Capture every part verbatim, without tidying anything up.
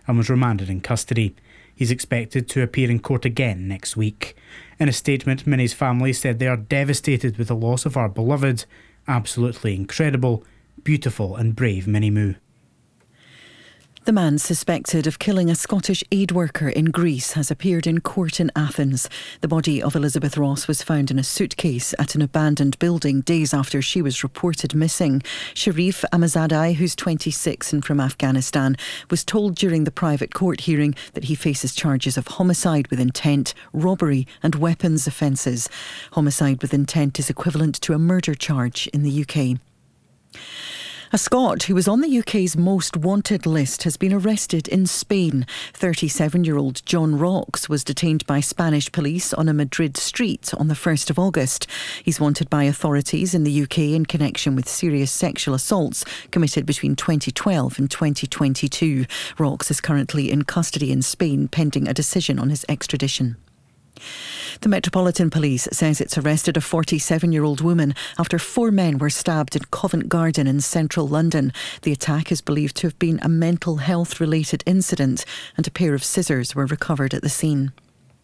and was remanded in custody. He's expected to appear in court again next week. In a statement, Minnie's family said they are devastated with the loss of our beloved, absolutely incredible, beautiful and brave Minnie Moo. The man suspected of killing a Scottish aid worker in Greece has appeared in court in Athens. The body of Elizabeth Ross was found in a suitcase at an abandoned building days after she was reported missing. Sharif Ahmadzadeh, who's twenty-six and from Afghanistan, was told during the private court hearing that he faces charges of homicide with intent, robbery and weapons offences. Homicide with intent is equivalent to a murder charge in the U K. A Scot who was on the U K's most wanted list has been arrested in Spain. thirty-seven-year-old John Rocks was detained by Spanish police on a Madrid street on the first of August. He's wanted by authorities in the U K in connection with serious sexual assaults committed between twenty twelve and twenty twenty-two. Rocks is currently in custody in Spain pending a decision on his extradition. The Metropolitan Police says it's arrested a forty-seven-year-old woman after four men were stabbed in Covent Garden in central London. The attack is believed to have been a mental health-related incident, and a pair of scissors were recovered at the scene.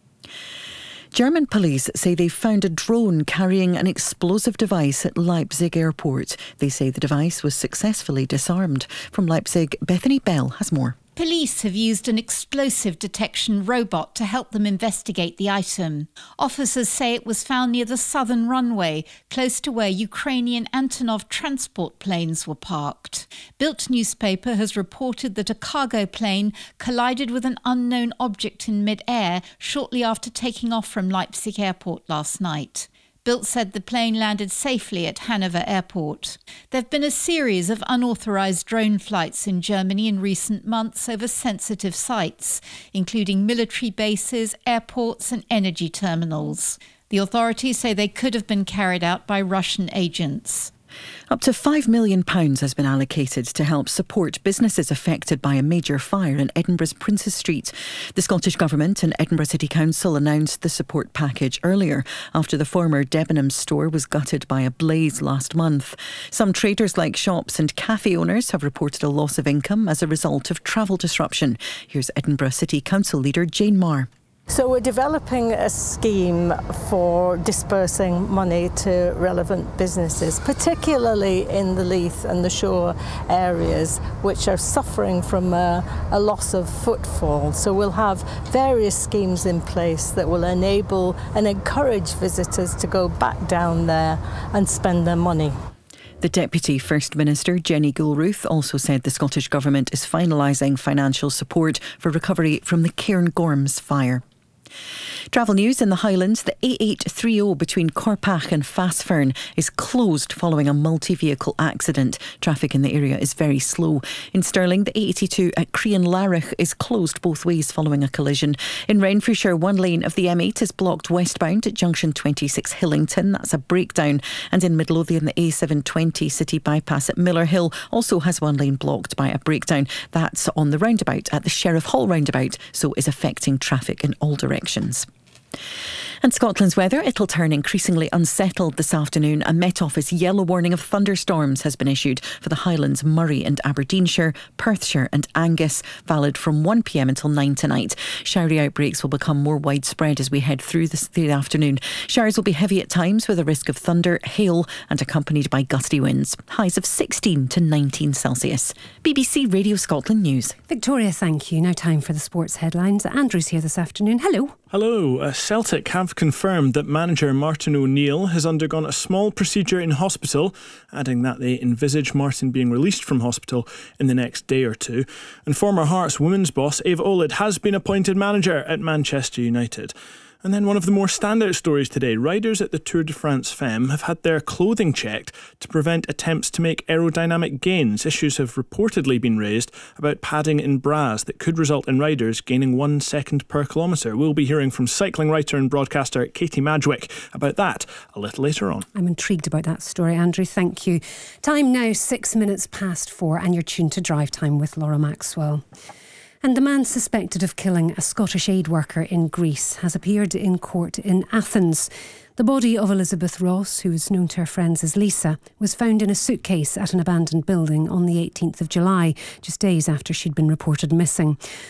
German police say they've found a drone carrying an explosive device at Leipzig airport. They say the device was successfully disarmed. From Leipzig, Bethany Bell has more. Police have used an explosive detection robot to help them investigate the item. Officers say it was found near the southern runway, close to where Ukrainian Antonov transport planes were parked. Bild newspaper has reported that a cargo plane collided with an unknown object in mid-air shortly after taking off from Leipzig airport last night. Bild said the plane landed safely at Hanover Airport. There have been a series of unauthorised drone flights in Germany in recent months over sensitive sites, including military bases, airports and energy terminals. The authorities say they could have been carried out by Russian agents. Up to five million pounds has been allocated to help support businesses affected by a major fire in Edinburgh's Princes Street. The Scottish Government and Edinburgh City Council announced the support package earlier after the former Debenhams store was gutted by a blaze last month. Some traders like shops and cafe owners have reported a loss of income as a result of travel disruption. Here's Edinburgh City Council leader Jane Marr. So we're developing a scheme for dispersing money to relevant businesses, particularly in the Leith and the Shore areas, which are suffering from a, a loss of footfall. So we'll have various schemes in place that will enable and encourage visitors to go back down there and spend their money. The Deputy First Minister, Jenny Gilruth, also said the Scottish Government is finalising financial support for recovery from the Cairngorms fire. Travel news in the Highlands. The A eight thirty between Corpach and Fassfern is closed following a multi-vehicle accident. Traffic in the area is very slow. In Stirling, the A eighty-two at Crean-Larich is closed both ways following a collision. In Renfrewshire, one lane of the M eight is blocked westbound at junction twenty-six Hillington. That's a breakdown. And in Midlothian, the A seven twenty city bypass at Miller Hill also has one lane blocked by a breakdown. That's on the roundabout at the Sheriff Hall roundabout, so is affecting traffic in all directions. And Scotland's weather, it'll turn increasingly unsettled this afternoon. A Met Office yellow warning of thunderstorms has been issued for the Highlands, Moray and Aberdeenshire, Perthshire and Angus, valid from one p m until nine tonight. Showery outbreaks will become more widespread as we head through this, through the afternoon. Showers will be heavy at times with a risk of thunder, hail and accompanied by gusty winds. Highs of sixteen to nineteen Celsius. B B C Radio Scotland News. Victoria, thank you. Now time for the sports headlines. Andrew's here this afternoon. Hello. Hello. Uh, Celtic have confirmed that manager Martin O'Neill has undergone a small procedure in hospital, adding that they envisage Martin being released from hospital in the next day or two. And former Hearts women's boss Ava Olid has been appointed manager at Manchester United. And then one of the more standout stories today. Riders at the Tour de France Femme have had their clothing checked to prevent attempts to make aerodynamic gains. Issues have reportedly been raised about padding in bras that could result in riders gaining one second per kilometre. We'll be hearing from cycling writer and broadcaster Katie Madgwick about that a little later on. I'm intrigued about that story, Andrew. Thank you. Time now, six minutes past four, and you're tuned to Drive Time with Laura Maxwell. And the man suspected of killing a Scottish aid worker in Greece has appeared in court in Athens. The body of Elizabeth Ross, who is known to her friends as Lisa, was found in a suitcase at an abandoned building on the eighteenth of July, just days after she'd been reported missing.